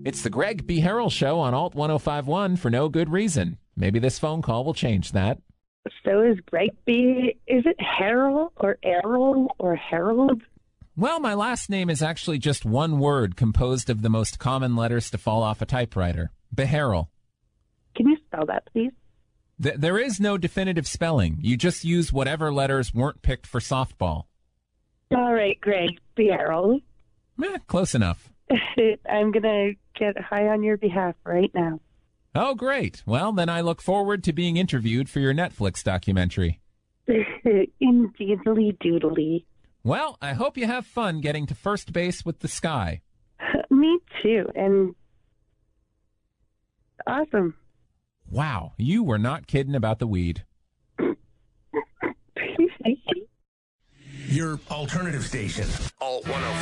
It's the Greg B. Harrell Show on Alt 1051 for no good reason. Maybe this phone call will change that. So is Greg B. Is it Harold or Errol or Harold? Well, my last name is actually just one word composed of the most common letters to fall off a typewriter. Beharrell. Can you spell that, please? There is no definitive spelling. You just use whatever letters weren't picked for softball. All right, Greg B. Harold. Close enough. I'm going to get high on your behalf right now. Oh, great. Well, then I look forward to being interviewed for your Netflix documentary. Indeedly doodly. Well, I hope you have fun getting to first base with the sky. Me too, and awesome. Wow, you were not kidding about the weed. Your alternative station. Alt 105.